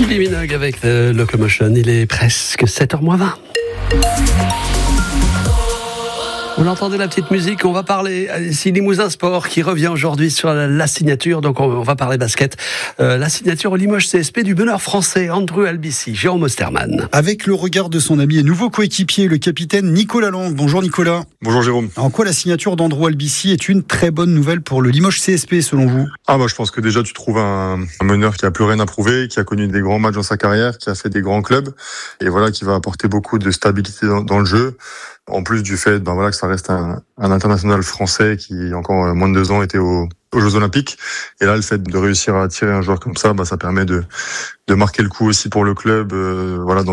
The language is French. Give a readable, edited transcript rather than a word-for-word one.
Kylie Minogue avec Locomotion. Il est presque 7h20. Vous l'entendez, la petite musique. On va parler ici Limousin Sport qui revient aujourd'hui sur la signature. Donc on va parler basket. La signature au Limoges CSP du meneur français Andrew Albici, Jérôme Osterman. Avec le regard de son ami et nouveau coéquipier, le capitaine Nicolas Lang. Bonjour Nicolas. Bonjour Jérôme. En quoi la signature d'Andrew Albici est une très bonne nouvelle pour le Limoges CSP selon vous? Je pense que déjà tu trouves un meneur qui a plus rien à prouver, qui a connu des grands matchs dans sa carrière, qui a fait des grands clubs et voilà, qui va apporter beaucoup de stabilité dans le jeu. En plus du fait que ça reste un international français qui, encore moins de 2 ans, était aux Jeux Olympiques. Et là, le fait de réussir à attirer un joueur comme ça, ça permet de marquer le coup aussi pour le club, dans